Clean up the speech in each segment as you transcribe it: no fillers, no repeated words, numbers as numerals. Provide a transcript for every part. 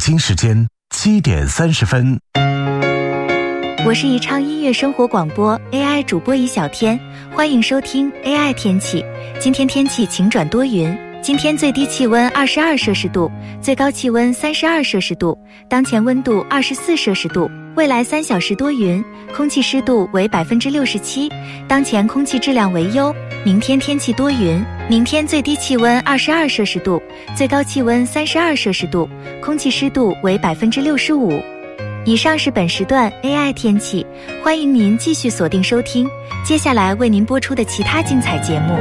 京时间7点30分。 我是宜昌音乐生活广播 AI 主播宜小天，欢迎收听 AI 天气。今天天气晴转多云，今天最低气温22摄氏度，最高气温32摄氏度，当前温度24摄氏度。未来3小时多云，空气湿度为67%，当前空气质量为优。明天天气多云，明天最低气温22摄氏度，最高气温32摄氏度，空气湿度为65%。以上是本时段 AI 天气，欢迎您继续锁定收听，接下来为您播出的其他精彩节目。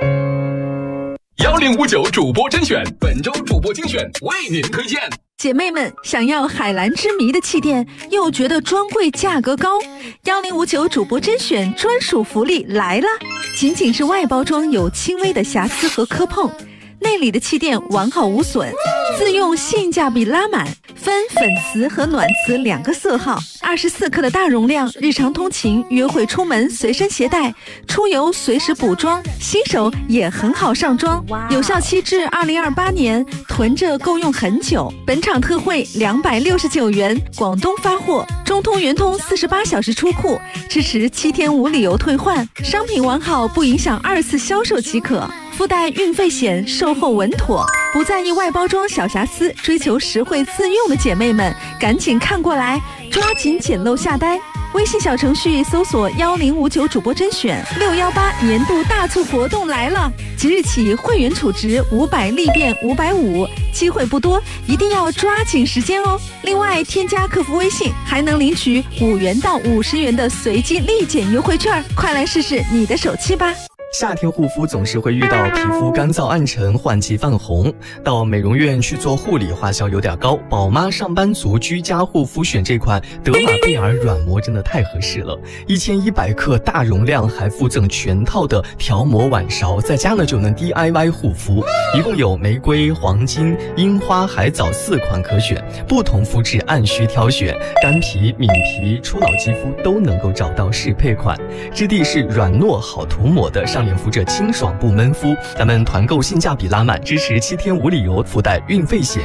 1059主播甄选，本周主播精选为您推荐。 姐妹们，想要海蓝之谜的气垫，又觉得专柜价格高，1059主播甄选专属福利来了！仅仅是外包装有轻微的瑕疵和磕碰，内里的气垫完好无损，自用性价比拉满，分粉瓷和暖瓷2个色号，24克的大容量，日常通勤、约会出门随身携带，出游随时补妆，新手也很好上妆，有效期至2028年，囤着够用很久。本场特惠269元，广东发货，中通圆通48小时出库，支持7天无理由退换，商品完好不影响2次销售即可。附带运费险，售后稳妥，不在意外包装小瑕疵，追求实惠自用的姐妹们，赶紧看过来，抓紧捡漏下单。微信小程序搜索1059主播甄选，618年度大促活动来了！即日起会员储值500立变550，机会不多，一定要抓紧时间哦。另外，添加客服微信还能领取5元到50元的随机立减优惠券，快来试试你的手气吧！ 夏天护肤总是会遇到皮肤干燥暗沉、换季泛红，到美容院去做护理花销有点高。宝妈上班族居家护肤选这款德玛贝尔软膜真的太合适了，1100克大容量，还附赠全套的调膜碗勺，在家呢就能 DIY 护肤。一共有玫瑰、黄金、樱花、海藻4款可选，不同肤质按需挑选，干皮、敏皮、初老肌肤都能够找到适配款，质地是软糯好涂抹的，上脸敷着清爽不闷肤。咱们团购性价比拉满，支持7天无理由，附带运费险，